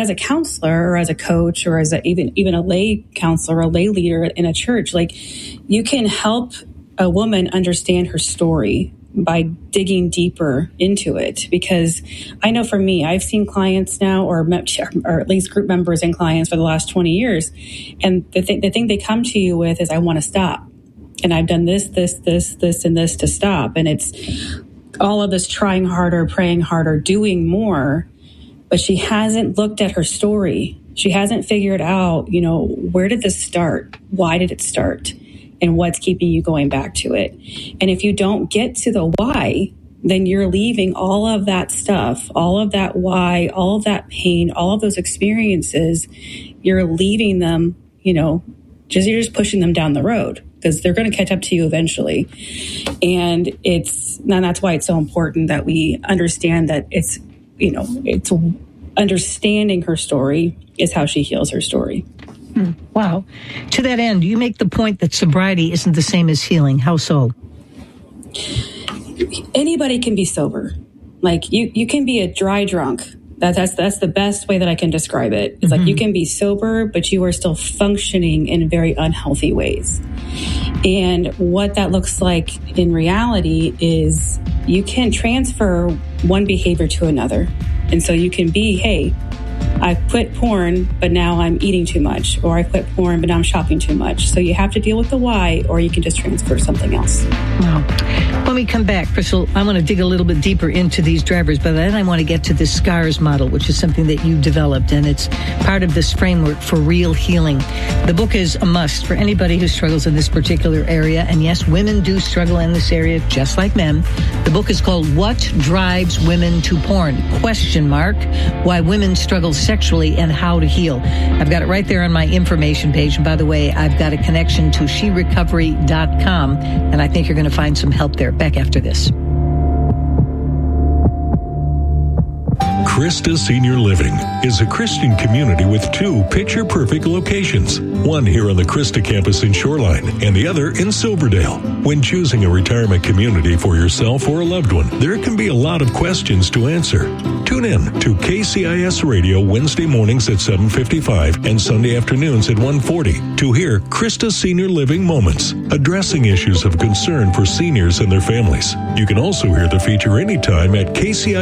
as a counselor or as a coach or as even a lay counselor, a lay leader in a church, like you can help a woman understand her story by digging deeper into it. Because I know for me, I've seen clients now or at least group members and clients for the last 20 years. And the thing they come to you with is, I want to stop. And I've done this, and this to stop. And it's all of this trying harder, praying harder, doing more. But she hasn't looked at her story. She hasn't figured out, where did this start? Why did it start? And what's keeping you going back to it? And if you don't get to the why, then you're leaving all of that stuff, all of that why, all of that pain, all of those experiences, you're leaving them, you're just pushing them down the road because they're going to catch up to you eventually. And that's why it's so important that we understand that it's understanding her story is how she heals her story. Wow. To that end, you make the point that sobriety isn't the same as healing. How so? Anybody can be sober. Like you can be a dry drunk. That's the best way that I can describe it. It's like you can be sober, but you are still functioning in very unhealthy ways. And what that looks like in reality is you can transfer one behavior to another. And so you can be, hey, I quit porn, but now I'm eating too much. Or I quit porn, but now I'm shopping too much. So you have to deal with the why, or you can just transfer something else. Wow. When we come back, Crystal, I want to dig a little bit deeper into these drivers, but then I want to get to this SCARS model, which is something that you developed, and it's part of this framework for real healing. The book is a must for anybody who struggles in this particular area, and yes, women do struggle in this area just like men. The book is called What Drives Women to Porn? ? Why Women Struggle Sexually and How to Heal. I've got it right there on my information page. And by the way, I've got a connection to sherecovery.com, and I think you're going to find some help there. Back after this. Christa Senior Living is a Christian community with two picture-perfect locations, one here on the Christa campus in Shoreline and the other in Silverdale. When choosing a retirement community for yourself or a loved one, there can be a lot of questions to answer. Tune in to KCIS Radio Wednesday mornings at 7:55 and Sunday afternoons at 1:40 to hear Christa Senior Living Moments, addressing issues of concern for seniors and their families. You can also hear the feature anytime at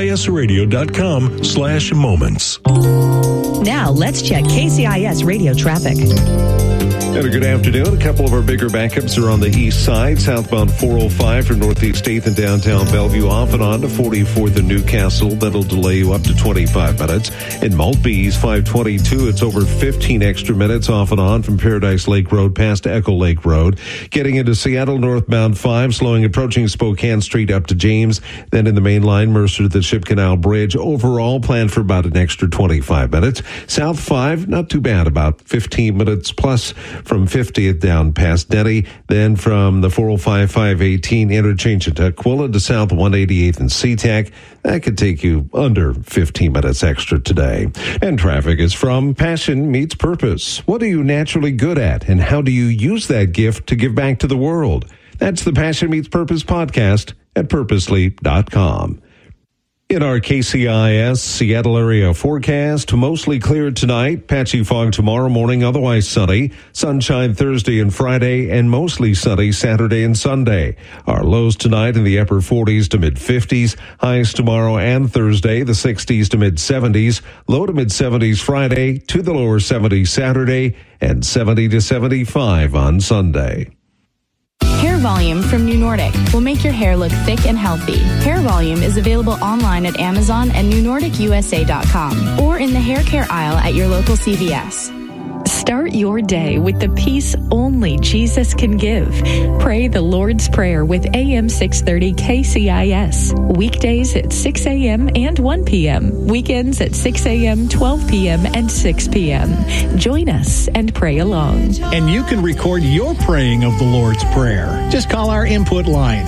kcisradio.com/moments. Now let's check KCIS radio traffic. And a good afternoon. A couple of our bigger backups are on the east side. Southbound 405 from Northeast 8th and downtown Bellevue off and on to 44th and Newcastle. That'll delay you up to 25 minutes. In Maltby's 522, it's over 15 extra minutes off and on from Paradise Lake Road past Echo Lake Road. Getting into Seattle northbound 5, slowing approaching Spokane Street up to James. Then in the main line, Mercer to the Ship Canal Bridge. Overall, planned for about an extra 25 minutes. South 5, not too bad, about 15 minutes plus from 50th down past Denny. Then from the 405-518 interchange at Tukwila to South 188th and SeaTac. That could take you under 15 minutes extra today. And traffic is from Passion Meets Purpose. What are you naturally good at, and how do you use that gift to give back to the world? That's the Passion Meets Purpose podcast at purposely.com. In our KCIS Seattle area forecast, mostly clear tonight, patchy fog tomorrow morning, otherwise sunny, sunshine Thursday and Friday, and mostly sunny Saturday and Sunday. Our lows tonight in the upper 40s to mid-50s, highs tomorrow and Thursday, the 60s to mid-70s, low to mid-70s Friday, to the lower 70s Saturday, and 70 to 75 on Sunday. Hair Volume from New Nordic will make your hair look thick and healthy. Hair Volume is available online at Amazon and NewNordicUSA.com or in the hair care aisle at your local CVS. Start your day with the peace only Jesus can give. Pray the Lord's Prayer with AM 630 KCIS. Weekdays at 6 a.m. and 1 p.m. Weekends at 6 a.m., 12 p.m., and 6 p.m. Join us and pray along. And you can record your praying of the Lord's Prayer. Just call our input line,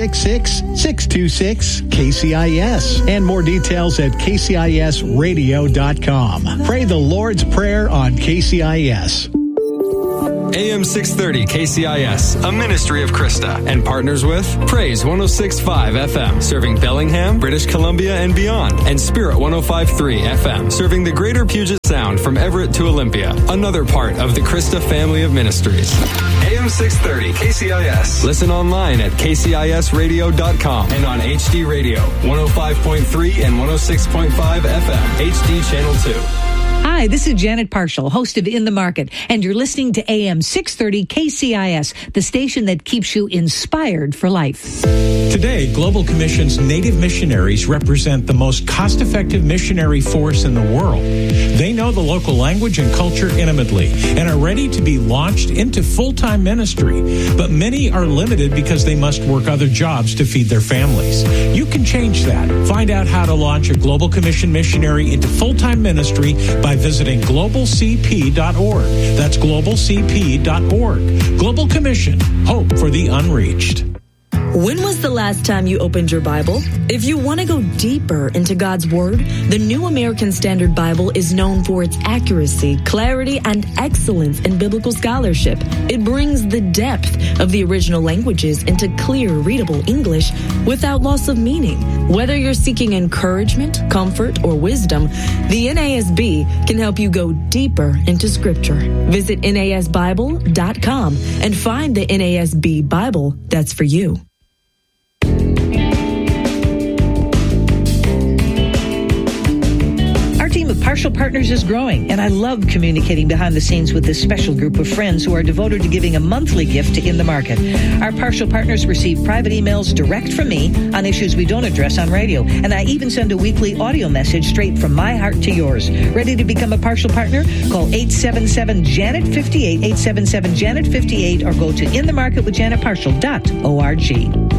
866-626-KCIS. And more details at KCISradio.com. Pray the Lord's Prayer on KCIS. AM 630 KCIS, a ministry of Krista, and partners with Praise 106.5 FM, serving Bellingham, British Columbia, and beyond, and Spirit 105.3 FM, serving the greater Puget Sound from Everett to Olympia, another part of the Krista family of ministries. AM 630 KCIS. Listen online at kcisradio.com and on HD Radio, 105.3 and 106.5 FM, HD Channel 2. Hi, this is Janet Parshall, host of In the Market, and you're listening to AM 630 KCIS, the station that keeps you inspired for life. Today, Global Commission's Native missionaries represent the most cost-effective missionary force in the world. They know the local language and culture intimately and are ready to be launched into full-time ministry. But many are limited because they must work other jobs to feed their families. You can change that. Find out how to launch a Global Commission missionary into full-time ministry by visiting globalcp.org. That's globalcp.org. Global Commission, hope for the unreached. When was the last time you opened your Bible? If you want to go deeper into God's Word, the New American Standard Bible is known for its accuracy, clarity, and excellence in biblical scholarship. It brings the depth of the original languages into clear, readable English without loss of meaning. Whether you're seeking encouragement, comfort, or wisdom, the NASB can help you go deeper into Scripture. Visit NASBible.com and find the NASB Bible that's for you. Partial Partners is growing, and I love communicating behind the scenes with this special group of friends who are devoted to giving a monthly gift to In the Market. Our Partial Partners receive private emails direct from me on issues we don't address on radio, and I even send a weekly audio message straight from my heart to yours. Ready to become a Partial Partner? Call 877-JANET-58, 877-JANET-58, or go to inthemarketwithjanetparshall.org.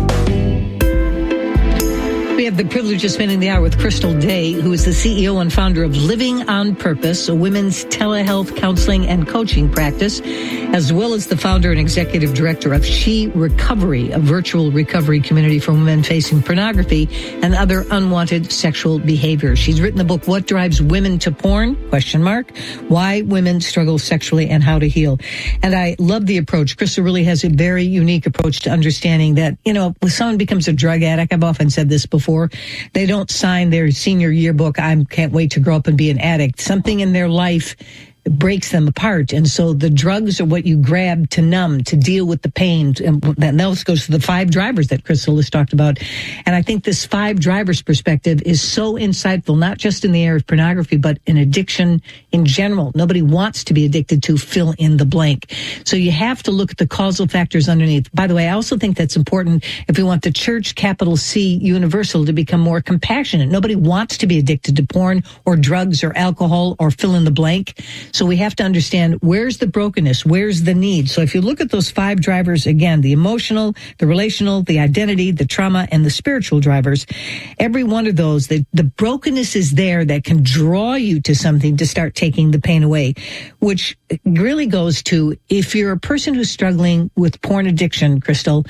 We have the privilege of spending the hour with Crystal Day, who is the CEO and founder of Living on Purpose, a women's telehealth counseling and coaching practice, as well as the founder and executive director of She Recovery, a virtual recovery community for women facing pornography and other unwanted sexual behavior. She's written the book, What Drives Women to Porn? ? Why Women Struggle Sexually and How to Heal. And I love the approach. Crystal really has a very unique approach to understanding that, you know, when someone becomes a drug addict, I've often said this before, they don't sign their senior yearbook, I can't wait to grow up and be an addict. Something in their life breaks them apart. And so the drugs are what you grab to numb, to deal with the pain. And that else goes to the 5 drivers that Crystal has talked about. And I think this 5 drivers perspective is so insightful, not just in the area of pornography, but in addiction in general. Nobody wants to be addicted to fill in the blank. So you have to look at the causal factors underneath. By the way, I also think that's important if we want the church, capital C, universal, to become more compassionate. Nobody wants to be addicted to porn or drugs or alcohol or fill in the blank. So we have to understand, where's the brokenness? Where's the need? So if you look at those 5 drivers, again, the emotional, the relational, the identity, the trauma, and the spiritual drivers, every one of those, the brokenness is there that can draw you to something to start taking the pain away, which really goes to, if you're a person who's struggling with porn addiction, Crystal,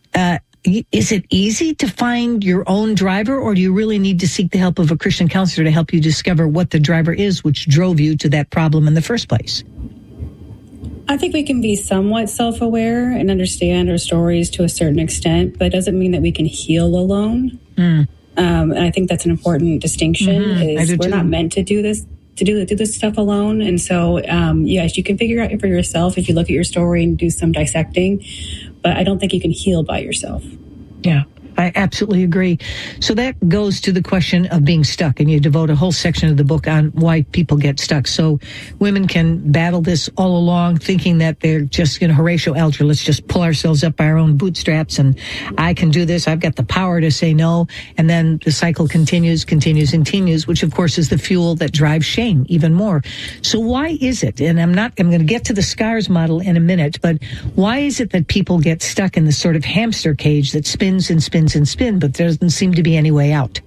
is it easy to find your own driver, or do you really need to seek the help of a Christian counselor to help you discover what the driver is which drove you to that problem in the first place? I think we can be somewhat self-aware and understand our stories to a certain extent, but it doesn't mean that we can heal alone. And I think that's an important distinction. Is we're not meant to do this, to do this stuff alone. And so, yes, you can figure out for yourself if you look at your story and do some dissecting, but I don't think you can heal by yourself. Yeah, I absolutely agree. So that goes to the question of being stuck, and you devote a whole section of the book on why people get stuck. So women can battle this all along, thinking that they're just, Horatio Alger, let's just pull ourselves up by our own bootstraps, and I can do this. I've got the power to say no. And then the cycle continues, which of course is the fuel that drives shame even more. So why is it, and I'm going to get to the SCARS model in a minute, but why is it that people get stuck in this sort of hamster cage that spins and spins and spin, but there doesn't seem to be any way out?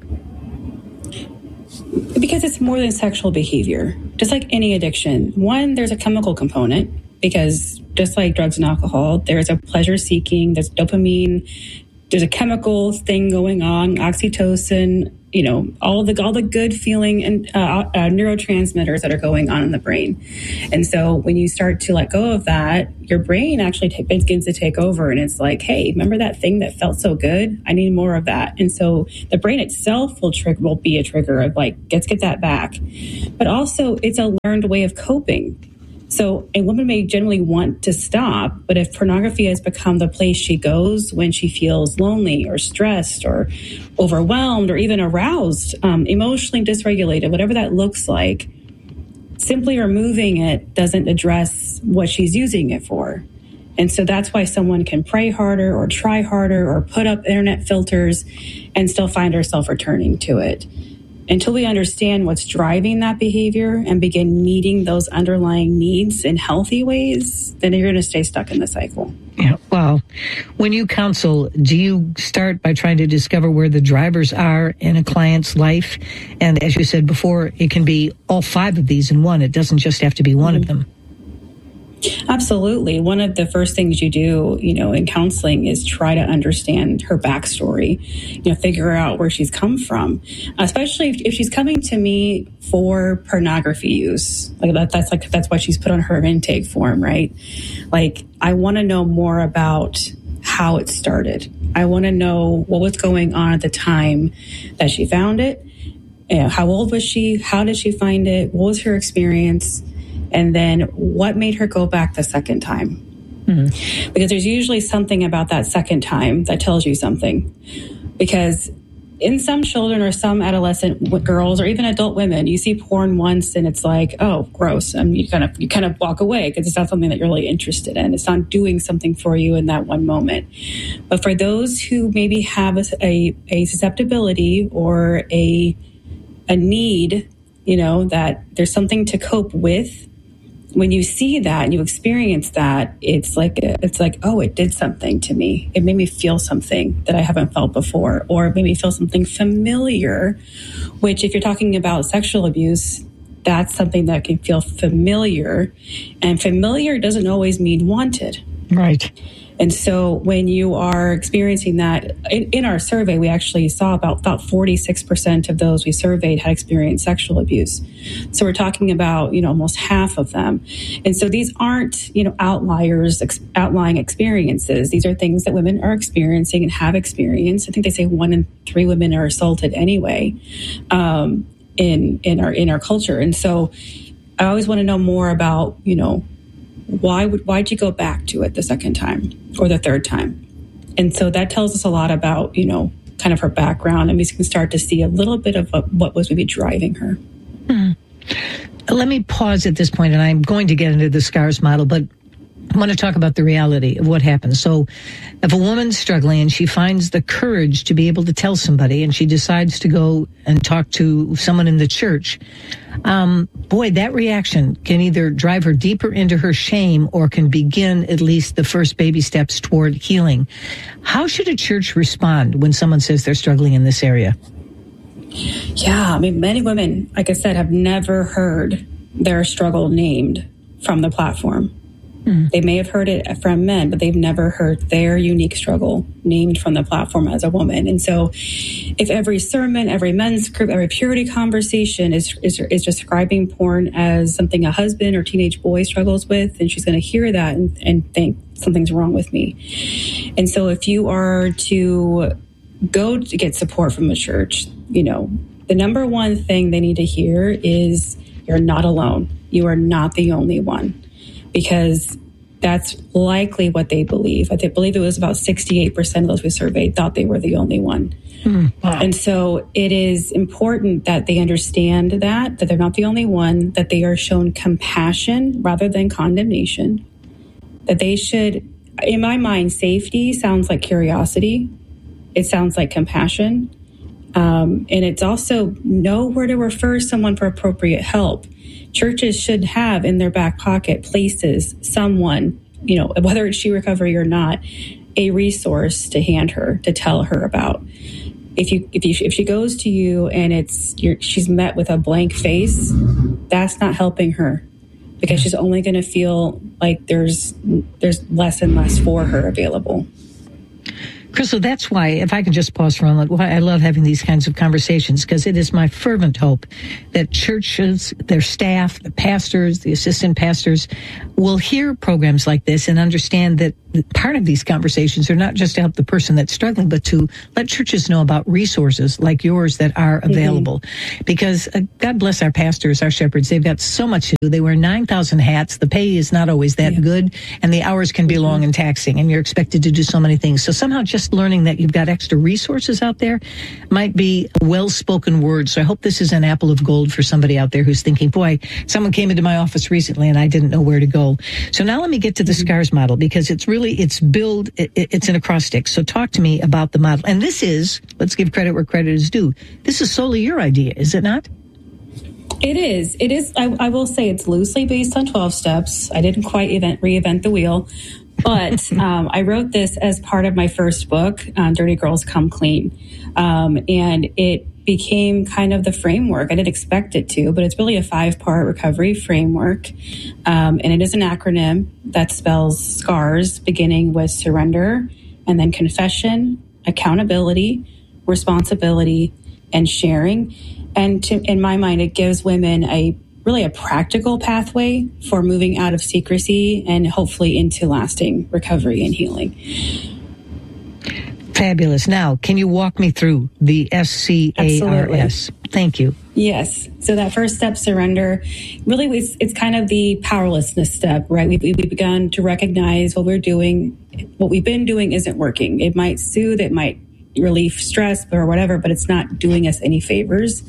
Because it's more than sexual behavior. Just like any addiction, one, there's a chemical component, because just like drugs and alcohol, there's a pleasure seeking, there's dopamine, there's a chemical thing going on, oxytocin, all the good feeling and neurotransmitters that are going on in the brain. And so when you start to let go of that, your brain actually begins to take over, and it's like, hey, remember that thing that felt so good? I need more of that. And so the brain itself will be a trigger of like, let's get that back. But also it's a learned way of coping. So a woman may generally want to stop, but if pornography has become the place she goes when she feels lonely or stressed or overwhelmed or even aroused, emotionally dysregulated, whatever that looks like, simply removing it doesn't address what she's using it for. And so that's why someone can pray harder or try harder or put up internet filters and still find herself returning to it. Until we understand what's driving that behavior and begin meeting those underlying needs in healthy ways, then you're going to stay stuck in the cycle. Yeah. Well, when you counsel, do you start by trying to discover where the drivers are in a client's life? And as you said before, it can be all 5 of these in one. It doesn't just have to be one of them. Absolutely. One of the first things you do, in counseling is try to understand her backstory, figure out where she's come from, especially if she's coming to me for pornography use. That's what she's put on her intake form, right? Like, I want to know more about how it started. I want to know what was going on at the time that she found it. How old was she? How did she find it? What was her experience? And then what made her go back the second time? Mm-hmm. Because there's usually something about that second time that tells you something. Because in some children or some adolescent girls or even adult women, you see porn once and it's like, oh, gross. And you kind of walk away because it's not something that you're really interested in. It's not doing something for you in that one moment. But for those who maybe have a susceptibility or a need, that there's something to cope with, when you see that and you experience that, it's like, oh, it did something to me. It made me feel something that I haven't felt before, or it made me feel something familiar, which if you're talking about sexual abuse, that's something that can feel familiar, and familiar doesn't always mean wanted. Right. And so when you are experiencing that, in our survey, we actually saw about 46% of those we surveyed had experienced sexual abuse. So we're talking about, almost half of them. And so these aren't, outliers, outlying experiences. These are things that women are experiencing and have experienced. I think they say 1 in 3 women are assaulted anyway, in our culture. And so I always want to know more about, why'd you go back to it the second time or the third time? And so that tells us a lot about, kind of her background, and we can start to see a little bit of what was maybe driving her. Let me pause at this point, and I'm going to get into the SCARS model, but I want to talk about the reality of what happens. So if a woman's struggling and she finds the courage to be able to tell somebody, and she decides to go and talk to someone in the church, that reaction can either drive her deeper into her shame or can begin at least the first baby steps toward healing. How should a church respond when someone says they're struggling in this area? Yeah, many women, like I said, have never heard their struggle named from the platform. They may have heard it from men, but they've never heard their unique struggle named from the platform as a woman. And so if every sermon, every men's group, every purity conversation is describing porn as something a husband or teenage boy struggles with, then she's going to hear that and think something's wrong with me. And so if you are to go to get support from a church, the number one thing they need to hear is you're not alone. You are not the only one. Because that's likely what they believe. I believe it was about 68% of those we surveyed thought they were the only one. Wow. And so it is important that they understand that they're not the only one, that they are shown compassion rather than condemnation, that they should, in my mind, safety sounds like curiosity. It sounds like compassion. And it's also know where to refer someone for appropriate help. Churches should have in their back pocket places, someone, whether it's She Recovery or not, a resource to hand her, to tell her about. If she goes to you and she's met with a blank face, that's not helping her, because she's only going to feel like there's less and less for her available. Crystal, that's why, if I could just pause for a moment, why I love having these kinds of conversations, because it is my fervent hope that churches, their staff, the pastors, the assistant pastors will hear programs like this and understand that part of these conversations are not just to help the person that's struggling, but to let churches know about resources like yours that are available. Because God bless our pastors, our shepherds. They've got so much to do. They wear 9,000 hats. The pay is not always that good, and the hours can be long and taxing, and you're expected to do so many things. So somehow just learning that you've got extra resources out there might be a well-spoken word. So I hope this is an apple of gold for somebody out there who's thinking, boy, someone came into my office recently and I didn't know where to go. So now let me get to the SCARS model, because it's an acrostic. So talk to me about the model. And this is, let's give credit where credit is due, this is solely your idea, is it not? It is. I will say it's loosely based on 12 steps. I didn't quite reinvent the wheel, but I wrote this as part of my first book, Dirty Girls Come Clean. And it became kind of the framework. I didn't expect it to, but it's really a 5-part recovery framework. And it is an acronym that spells SCARS, beginning with surrender, and then confession, accountability, responsibility, and sharing. And in my mind, it gives women a practical pathway for moving out of secrecy and hopefully into lasting recovery and healing. Fabulous. Now, can you walk me through the SCARS? Absolutely. Thank you. Yes. So that first step, surrender, really it's kind of the powerlessness step, right? We've begun to recognize what we've been doing isn't working. It might soothe, it might relieve stress or whatever, but it's not doing us any favors.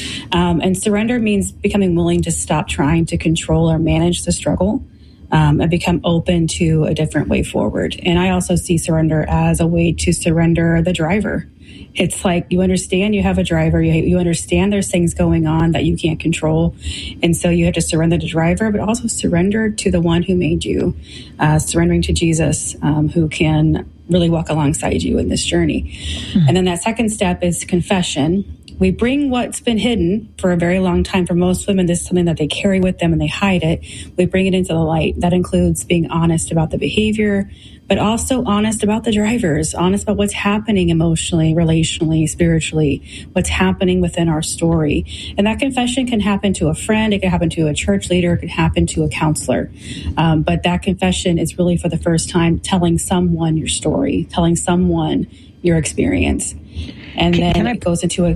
And surrender means becoming willing to stop trying to control or manage the struggle, and become open to a different way forward. And I also see surrender as a way to surrender the driver. It's like you understand you have a driver, you understand there's things going on that you can't control. And so you have to surrender the driver, but also surrender to the one who made you, surrendering to Jesus, who can really walk alongside you in this journey. Mm-hmm. And then that second step is confession. We bring what's been hidden for a very long time. For most women, this is something that they carry with them and they hide it. We bring it into the light. That includes being honest about the behavior, but also honest about the drivers, honest about what's happening emotionally, relationally, spiritually, what's happening within our story. And that confession can happen to a friend, it can happen to a church leader, it can happen to a counselor. But that confession is really for the first time telling someone your story, telling someone your experience. And then it goes into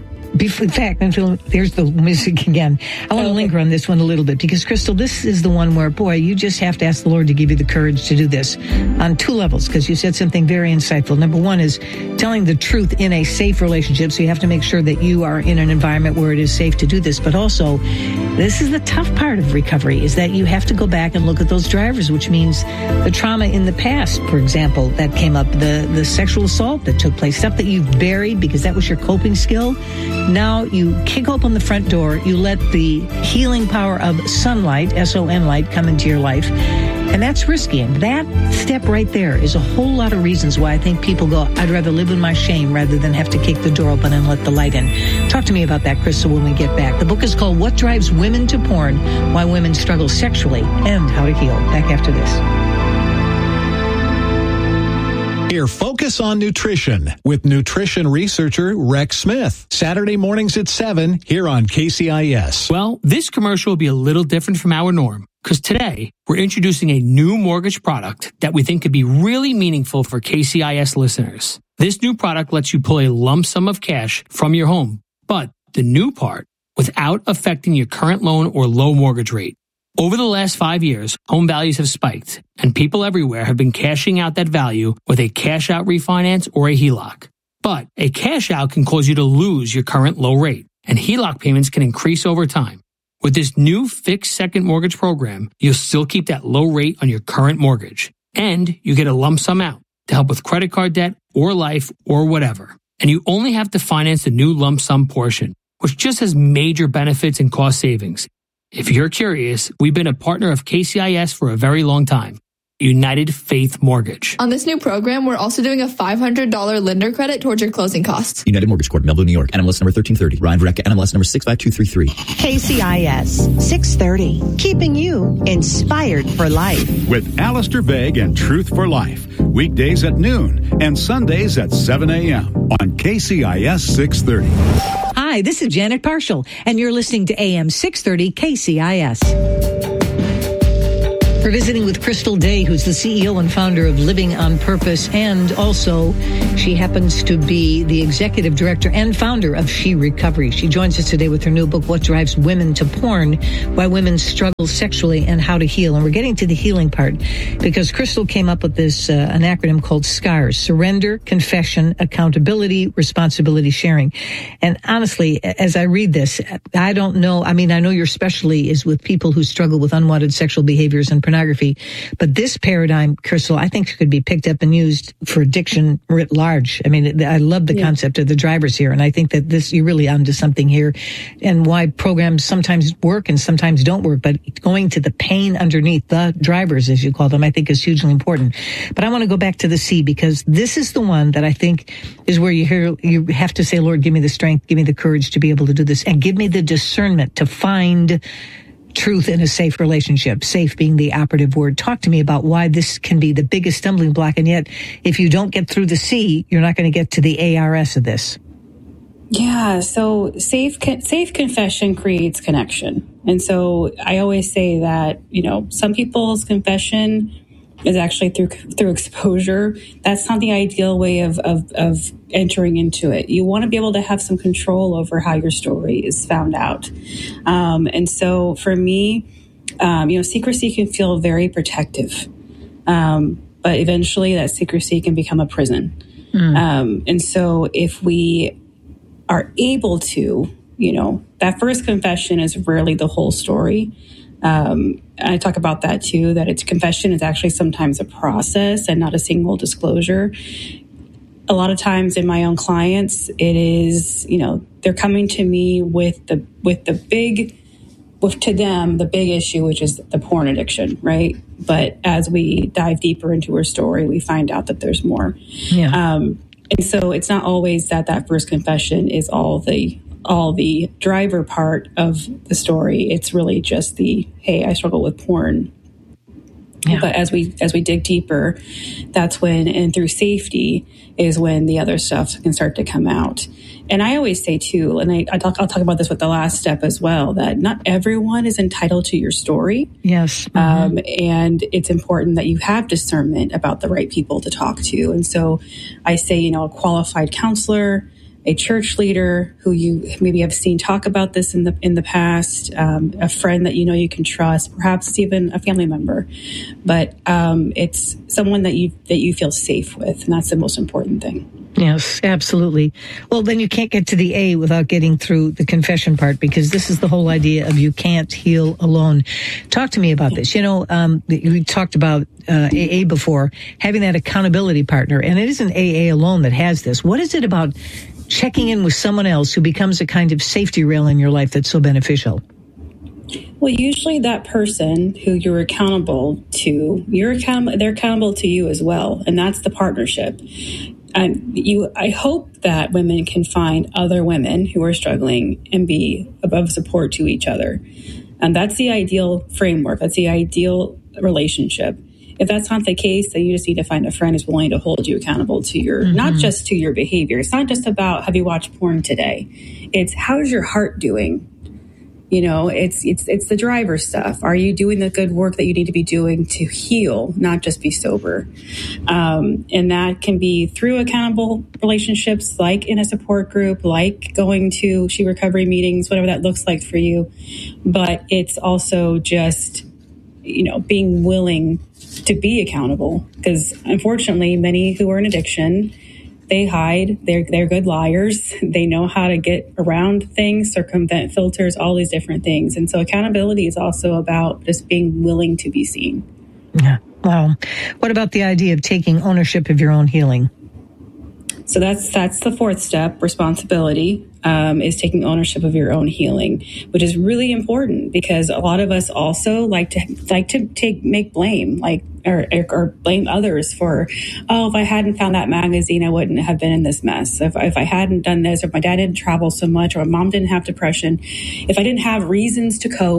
In fact, there's the music again. I want to linger on this one a little bit because, Crystal, this is the one where, boy, you just have to ask the Lord to give you the courage to do this on 2 levels, because you said something very insightful. Number one is telling the truth in a safe relationship, so you have to make sure that you are in an environment where it is safe to do this. But also, this is the tough part of recovery, is that you have to go back and look at those drivers, which means the trauma in the past, for example, that came up, the sexual assault that took place, stuff that you've buried because that was your coping skill. Now you kick open the front door, you let the healing power of sunlight, S-O-N light, come into your life. And that's risky. And that step right there is a whole lot of reasons why I think people go, I'd rather live in my shame rather than have to kick the door open and let the light in. Talk to me about that, Crystal, when we get back. The book is called What Drives Women to Porn? Why Women Struggle Sexually and How to Heal. Back after this. Hear Focus on Nutrition with nutrition researcher Rex Smith. Saturday mornings at 7 here on KCIS. Well, this commercial will be a little different from our norm, because today we're introducing a new mortgage product that we think could be really meaningful for KCIS listeners. This new product lets you pull a lump sum of cash from your home, but the new part, without affecting your current loan or low mortgage rate. Over the last 5 years, home values have spiked, and people everywhere have been cashing out that value with a cash-out refinance or a HELOC. But a cash-out can cause you to lose your current low rate, and HELOC payments can increase over time. With this new fixed second mortgage program, you'll still keep that low rate on your current mortgage, and you get a lump sum out to help with credit card debt or life or whatever. And you only have to finance the new lump sum portion, which just has major benefits and cost savings. If you're curious, we've been a partner of KCIS for a very long time. United Faith Mortgage. On this new program, we're also doing a $500 lender credit towards your closing costs. United Mortgage Corp, Melville, New York. NMLS number 1330. Ryan Verrecka, NMLS number 65233. KCIS 630, keeping you inspired for life. With Alistair Begg and Truth for Life. weekdays at noon and Sundays at 7 a.m. on KCIS 630. Hi, this is Janet Parshall, and you're listening to AM 630 KCIS. We're visiting with Crystal Day, who's the CEO and founder of Living on Purpose, and also she happens to be the executive director and founder of She Recovery. She joins us today with her new book, What Drives Women to Porn, Why Women Struggle Sexually and How to Heal. And we're getting to the healing part because Crystal came up with this, an acronym called SCARS: Surrender, Confession, Accountability, Responsibility, Sharing. And honestly, as I read this, I don't know. I mean, I know your specialty is with people who struggle with unwanted sexual behaviors and pornography, but this paradigm, Crystal, I think could be picked up and used for addiction writ large. I mean, I love the concept of the drivers here, and I think that you're really onto something here, and why programs sometimes work and sometimes don't work, but going to the pain underneath, the drivers, as you call them, I think is hugely important. But I want to go back to the C, because this is the one that I think is where you have to say, Lord, give me the strength, give me the courage to be able to do this, and give me the discernment to find truth in a safe relationship, safe being the operative word. Talk to me about why this can be the biggest stumbling block, and yet if you don't get through the C, you're not going to get to the ARS of this. Yeah, so safe confession creates connection. And so I always say that, some people's confession is actually through exposure. That's not the ideal way of entering into it. You want to be able to have some control over how your story is found out. And so for me, secrecy can feel very protective. But eventually that secrecy can become a prison. And so if we are able to, that first confession is rarely the whole story. I talk about that too, that its confession is actually sometimes a process and not a single disclosure. A lot of times in my own clients, it is, they're coming to me with the big issue, which is the porn addiction, right? But as we dive deeper into her story, we find out that there's more. Yeah. And so it's not always that first confession is all the driver part of the story. It's really just hey, I struggle with porn. Yeah. But as we dig deeper, that's when, and through safety is when the other stuff can start to come out. And I always say too, and I'll talk about this with the last step as well, that not everyone is entitled to your story. Yes. And it's important that you have discernment about the right people to talk to. And so I say, a qualified counselor, a church leader who you maybe have seen talk about this in the past, a friend that you can trust, perhaps even a family member, but it's someone that you feel safe with, and that's the most important thing. Yes, absolutely. Well, then you can't get to the A without getting through the confession part, because this is the whole idea of you can't heal alone. Talk to me about this. We talked about AA before, having that accountability partner, and it isn't AA alone that has this. What is it about checking in with someone else who becomes a kind of safety rail in your life that's so beneficial? Well, usually that person who you're accountable to, they're accountable to you as well. And that's the partnership. I hope that women can find other women who are struggling and be of support to each other. And that's the ideal framework. That's the ideal relationship. If that's not the case, then you just need to find a friend who's willing to hold you accountable to your, not just to your behavior. It's not just about, have you watched porn today? It's, how's your heart doing? It's the driver stuff. Are you doing the good work that you need to be doing to heal, not just be sober? And that can be through accountable relationships, like in a support group, like going to She Recovery meetings, whatever that looks like for you. But it's also just, being willing to be accountable, because unfortunately, many who are in addiction, they hide. They're good liars. They know how to get around things, circumvent filters, all these different things. And so accountability is also about just being willing to be seen. Yeah. Wow. What about the idea of taking ownership of your own healing? So that's the fourth step. Responsibility is taking ownership of your own healing, which is really important, because a lot of us also like to make blame, or blame others for, if I hadn't found that magazine, I wouldn't have been in this mess. If I hadn't done this, or if my dad didn't travel so much, or my mom didn't have depression, if I didn't have reasons to cope,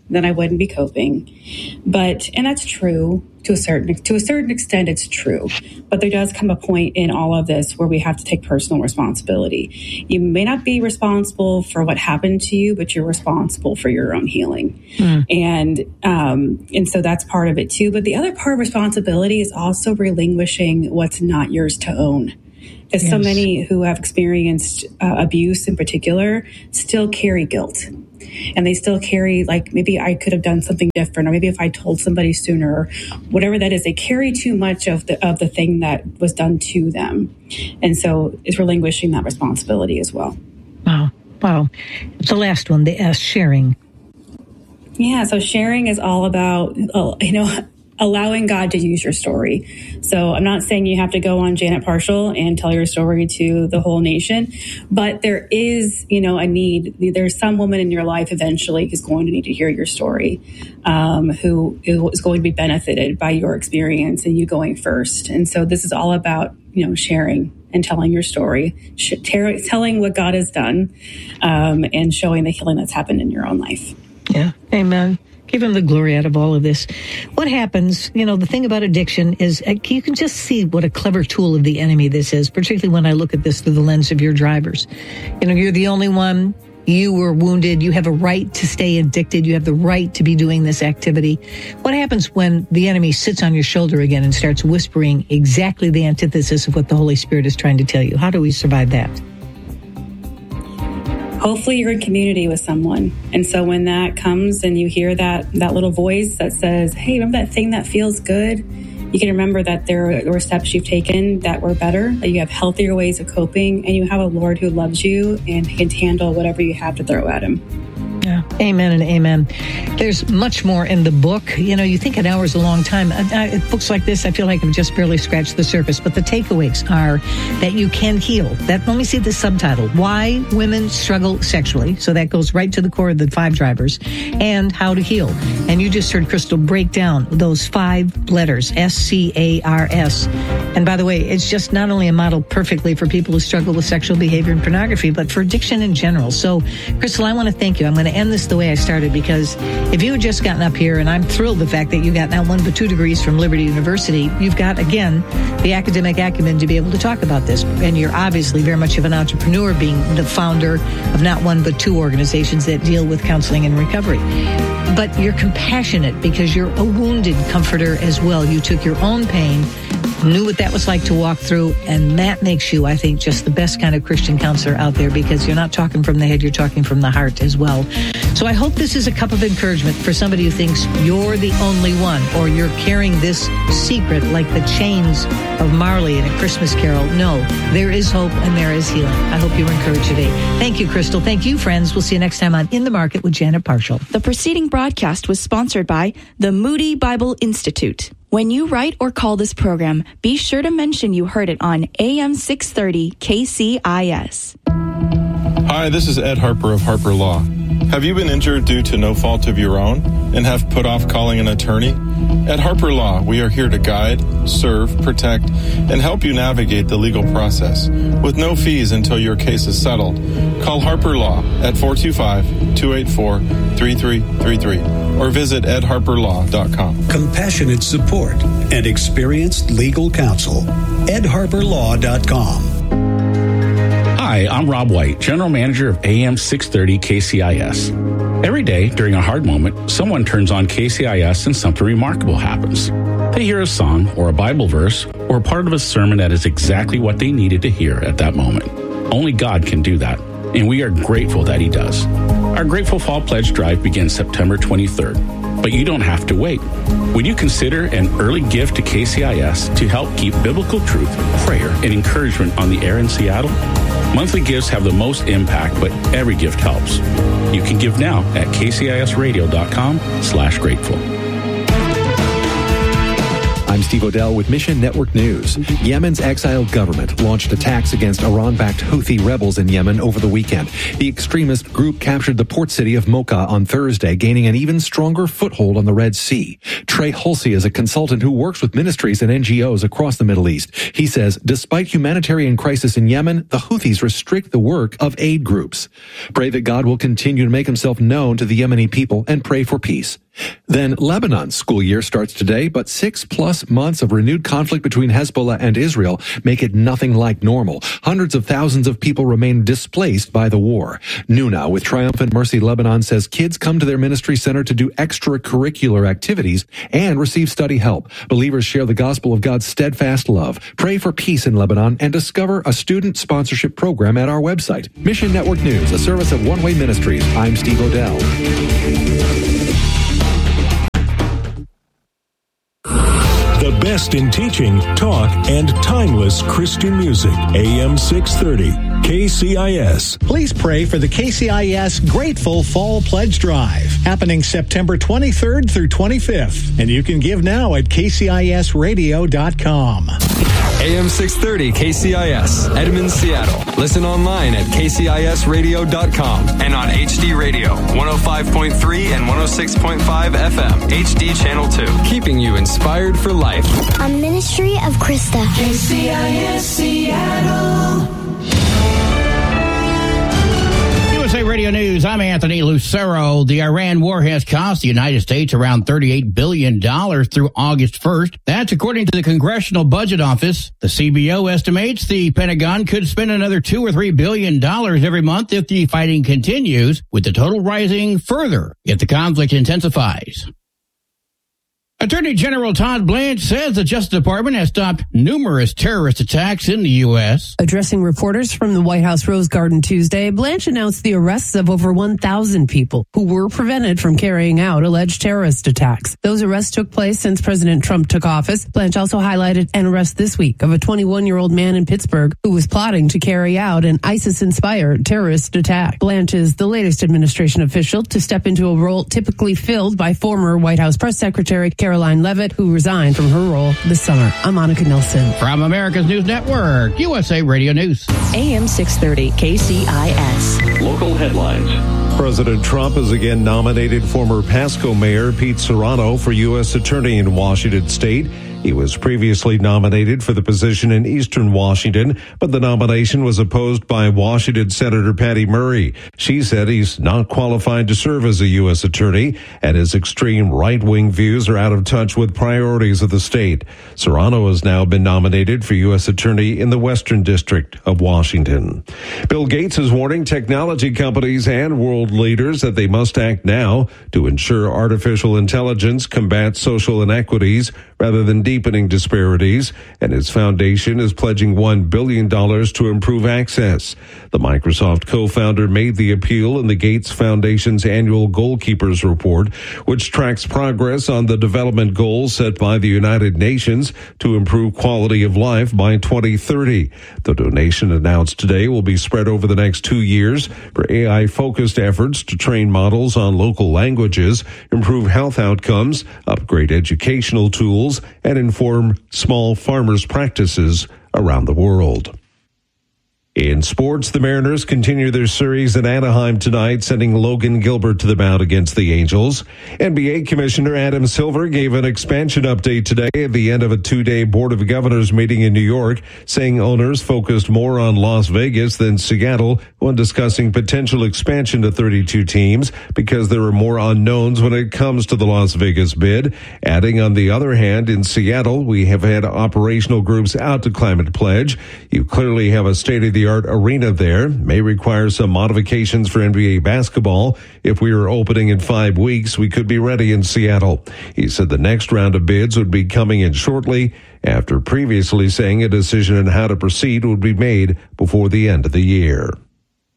then I wouldn't be coping. And that's true to a certain extent, it's true. But there does come a point in all of this where we have to take personal responsibility. You may not be responsible for what happened to you, but you're responsible for your own healing. And so that's part of it too. But the other part of responsibility is also relinquishing what's not yours to own. Because so many who have experienced abuse in particular still carry guilt. And they still carry, like, maybe I could have done something different, or maybe if I told somebody sooner, or whatever that is. They carry too much of the thing that was done to them. And so it's relinquishing that responsibility as well. Wow. The last one, the S, sharing. Yeah, so sharing is all about, allowing God to use your story. So I'm not saying you have to go on Janet Partial and tell your story to the whole nation, but there is, a need. There's some woman in your life eventually who's going to need to hear your story, who is going to be benefited by your experience and you going first. And so this is all about, sharing and telling your story, telling what God has done, and showing the healing that's happened in your own life. Yeah. Amen. Give him the glory out of all of this. What happens, the thing about addiction is you can just see what a clever tool of the enemy this is, particularly when I look at this through the lens of your drivers. You're the only one. You were wounded. You have a right to stay addicted. You have the right to be doing this activity. What happens when the enemy sits on your shoulder again and starts whispering exactly the antithesis of what the Holy Spirit is trying to tell you? How do we survive that? Hopefully you're in community with someone. And so when that comes and you hear that little voice that says, hey, remember that thing that feels good? You can remember that there were steps you've taken that were better, that you have healthier ways of coping, and you have a Lord who loves you and can handle whatever you have to throw at him. Yeah. Amen and amen. There's much more in the book. You think an hour is a long time. Books like this, I feel like I've just barely scratched the surface. But the takeaways are that you can heal. Let me see the subtitle. Why Women Struggle Sexually. So that goes right to the core of the 5 drivers. And how to heal. And you just heard Crystal break down those 5 letters, SCARS. And by the way, it's just not only a model perfectly for people who struggle with sexual behavior and pornography, but for addiction in general. So, Crystal, I want to thank you. I'm going to end this the way I started, because if you had just gotten up here, and I'm thrilled the fact that you got not 1 but 2 degrees from Liberty University, you've got, again, the academic acumen to be able to talk about this. And you're obviously very much of an entrepreneur, being the founder of not 1 but 2 organizations that deal with counseling and recovery. But you're compassionate because you're a wounded comforter as well. You took your own pain, knew what that was like to walk through, and that makes you, I think, just the best kind of Christian counselor out there, because you're not talking from the head, you're talking from the heart as well. So I hope this is a cup of encouragement for somebody who thinks you're the only one, or you're carrying this secret like the chains of Marley in A Christmas Carol. No, there is hope and there is healing. I hope you're encouraged today. Thank you, Crystal. Thank you, friends. We'll see you next time on In the Market with Janet Partial. The preceding broadcast was sponsored by the Moody Bible Institute. When you write or call this program, be sure to mention you heard it on AM 630 KCIS. Hi, this is Ed Harper of Harper Law. Have you been injured due to no fault of your own and have put off calling an attorney? At Harper Law, we are here to guide, serve, protect, and help you navigate the legal process with no fees until your case is settled. Call Harper Law at 425-284-3333 or visit edharperlaw.com. Compassionate support and experienced legal counsel. edharperlaw.com. Hi, I'm Rob White, General Manager of AM 630 KCIS. Every day during a hard moment, someone turns on KCIS and something remarkable happens. They hear a song or a Bible verse or part of a sermon that is exactly what they needed to hear at that moment. Only God can do that, and we are grateful that He does. Our Grateful Fall Pledge Drive begins September 23rd, but you don't have to wait. Would you consider an early gift to KCIS to help keep biblical truth, prayer, and encouragement on the air in Seattle? Monthly gifts have the most impact, but every gift helps. You can give now at kcisradio.com/grateful. I'm Steve Odell with Mission Network News. Yemen's exiled government launched attacks against Iran-backed Houthi rebels in Yemen over the weekend. The extremist group captured the port city of Mocha on Thursday, gaining an even stronger foothold on the Red Sea. Trey Hulsey is a consultant who works with ministries and NGOs across the Middle East. He says, despite humanitarian crisis in Yemen, the Houthis restrict the work of aid groups. Pray that God will continue to make himself known to the Yemeni people and pray for peace. Then Lebanon's school year starts today, but 6+ months of renewed conflict between Hezbollah and Israel make it nothing like normal. Hundreds of thousands of people remain displaced by the war. Nuna with Triumphant Mercy Lebanon says kids come to their ministry center to do extracurricular activities and receive study help. Believers share the gospel of God's steadfast love. Pray for peace in Lebanon and discover a student sponsorship program at our website. Mission Network News, a service of One Way Ministries. I'm Steve Odell. The best in teaching, talk, and timeless Christian music. AM 630, KCIS. Please pray for the KCIS Grateful Fall Pledge Drive, happening September 23rd through 25th. And you can give now at kcisradio.com. AM 630 KCIS, Edmond, Seattle. Listen online at kcisradio.com and on HD Radio, 105.3 and 106.5 FM, HD Channel 2. Keeping you inspired for life. A ministry of Krista. KCIS Seattle. USA Radio News, I'm Anthony Lucero. The Iran war has cost the United States around $38 billion through August 1st. That's according to the Congressional Budget Office. The CBO estimates the Pentagon could spend another $2 or $3 billion every month if the fighting continues, with the total rising further if the conflict intensifies. Attorney General Todd Blanche says the Justice Department has stopped numerous terrorist attacks in the U.S. Addressing reporters from the White House Rose Garden Tuesday, Blanche announced the arrests of over 1,000 people who were prevented from carrying out alleged terrorist attacks. Those arrests took place since President Trump took office. Blanche also highlighted an arrest this week of a 21-year-old man in Pittsburgh who was plotting to carry out an ISIS-inspired terrorist attack. Blanche is the latest administration official to step into a role typically filled by former White House Press Secretary Caroline Leavitt, who resigned from her role this summer. I'm Monica Nelson. From America's News Network, USA Radio News. AM 630 KCIS. Local headlines. President Trump has again nominated former Pasco Mayor Pete Serrano for U.S. Attorney in Washington State. He was previously nominated for the position in Eastern Washington, but the nomination was opposed by Washington Senator Patty Murray. She said he's not qualified to serve as a U.S. attorney, and his extreme right-wing views are out of touch with priorities of the state. Serrano has now been nominated for U.S. attorney in the Western District of Washington. Bill Gates is warning technology companies and world leaders that they must act now to ensure artificial intelligence combats social inequities rather than deepening disparities, and his foundation is pledging $1 billion to improve access. The Microsoft co-founder made the appeal in the Gates Foundation's annual Goalkeepers Report, which tracks progress on the development goals set by the United Nations to improve quality of life by 2030. The donation announced today will be spread over the next 2 years for AI-focused efforts to train models on local languages, improve health outcomes, upgrade educational tools, and inform small farmers' practices around the world. In sports, the Mariners continue their series in Anaheim tonight, sending Logan Gilbert to the mound against the Angels. NBA Commissioner Adam Silver gave an expansion update today at the end of a 2-day Board of Governors meeting in New York, saying owners focused more on Las Vegas than Seattle when discussing potential expansion to 32 teams because there are more unknowns when it comes to the Las Vegas bid. Adding, on the other hand, in Seattle, we have had operational groups out to Climate Pledge. You clearly have a state-of-the-art arena there. May require some modifications for NBA basketball. If we are opening in 5 weeks, we could be ready in Seattle. He said the next round of bids would be coming in shortly, after previously saying a decision on how to proceed would be made before the end of the year.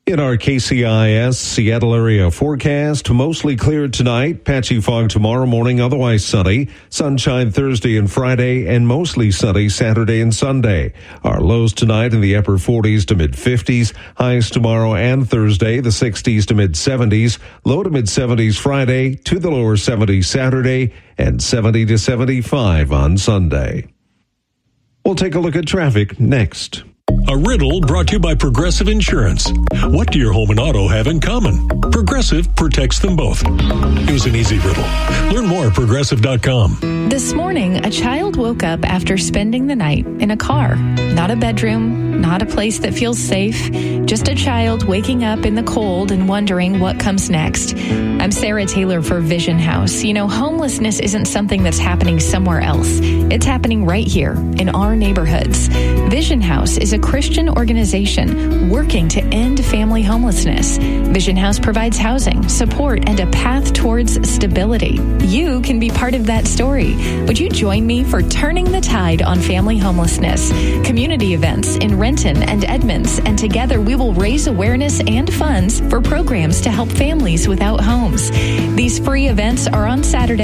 In our KCIS Seattle area forecast, mostly clear tonight, patchy fog tomorrow morning, otherwise sunny, sunshine Thursday and Friday, and mostly sunny Saturday and Sunday. Our lows tonight in the upper 40s to mid 50s, highs tomorrow and Thursday, the 60s to mid 70s, low to mid 70s Friday, to the lower 70s Saturday, and 70 to 75 on Sunday. We'll take a look at traffic next. A riddle brought to you by Progressive Insurance. What do your home and auto have in common? Progressive protects them both. Here's an easy riddle. Learn more at Progressive.com. This morning, a child woke up after spending the night in a car. Not a bedroom, not a place that feels safe, just a child waking up in the cold and wondering what comes next. I'm Sarah Taylor for Vision House. You know, homelessness isn't something that's happening somewhere else. It's happening right here in our neighborhoods. Vision House is a Christian organization working to end family homelessness. Vision House provides housing, support, and a path towards stability. You can be part of that story. Would you join me for Turning the Tide on Family Homelessness? Community events in Renton and Edmonds, and together we will raise awareness and funds for programs to help families without homes. These free events are on Saturday